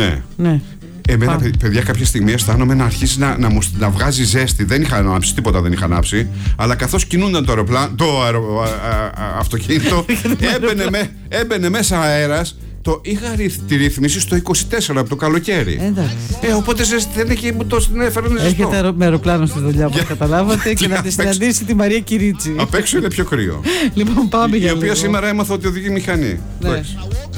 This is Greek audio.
Ναι. Εμένα, παιδιά, κάποια στιγμή αισθάνομαι να αρχίσει να βγάζει ζέστη. Δεν είχα ανάψει, τίποτα δεν είχα ανάψει. Αλλά καθώς κινούνταν το αυτοκίνητο, έμπαινε μέσα αέρας. Είχα τη ρύθμιση στο 24 από το καλοκαίρι. Οπότε δεν έχει τόσο την έφεραν ζεστό. Έχετε με αεροπλάνο στη δουλειά, όπως καταλάβατε, και να τη συναντήσει τη Μαρία Κυρίτσι. Απ' έξω είναι πιο κρύο. Λοιπόν, πάμε για η οποία σήμερα έμαθα ότι οδηγεί μηχανή.